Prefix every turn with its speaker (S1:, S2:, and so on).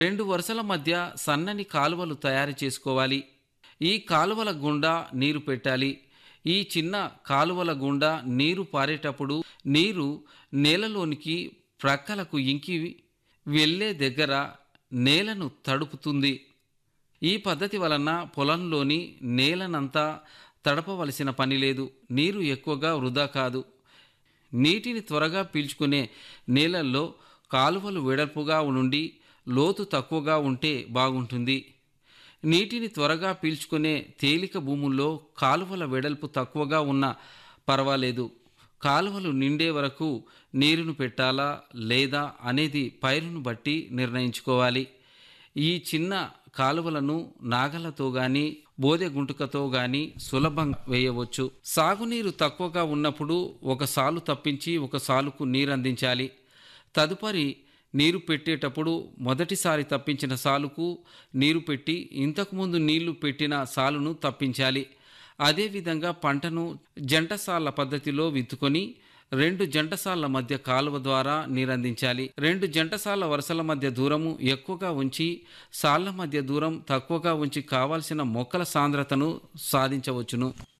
S1: 2 వరుసల మధ్య సన్నని కాలువలు తయారు చేసుకోవాలి. ఈ కాలువల గుండా నీరు పెట్టాలి. ఈ చిన్న కాలువల గుండా నీరు పారేటప్పుడు నీరు నేలలోనికి ప్రక్కలకు ఇంకి వెళ్ళే దగ్గర నేలను తడుపుతుంది. ఈ పద్ధతి వలన పొలంలోని నేలనంతా తడపవలసిన పని లేదు. నీరు ఎక్కువగా వృధా కాదు. నీటిని త్వరగా పీల్చుకునే నేలల్లో కాలువలు వెడల్పుగా నుండి లోతు తక్కువగా ఉంటే బాగుంటుంది. నీటిని త్వరగా పీల్చుకునే తేలిక భూముల్లో కాలువల వెడల్పు తక్కువగా ఉన్నా పర్వాలేదు. కాలువలు నిండే వరకు నీరును పెట్టాలా లేదా అనేది పైరును బట్టి నిర్ణయించుకోవాలి. ఈ చిన్న కాలువలను నాగలతో గాని బోదె గుంటుకతో గాని సులభంగా వేయవచ్చు. సాగునీరు తక్కువగా ఉన్నప్పుడు ఒక సాలు తప్పించి ఒక సాలుకు నీరందించాలి. తదుపరి నీరు పెట్టేటప్పుడు మొదటిసారి తప్పించిన సాలుకు నీరు పెట్టి ఇంతకుముందు నీళ్లు పెట్టిన సాలును తప్పించాలి. అదేవిధంగా పంటను జంటసాళ్ల పద్ధతిలో విత్తుకొని 2 జంటసాళ్ల మధ్య కాలువ ద్వారా నీరందించాలి. 2 జంటసాళ్ల వరుసల మధ్య దూరము ఎక్కువగా ఉంచి సాళ్ల మధ్య దూరం తక్కువగా ఉంచి కావాల్సిన మొక్కల సాంద్రతను సాధించవచ్చును.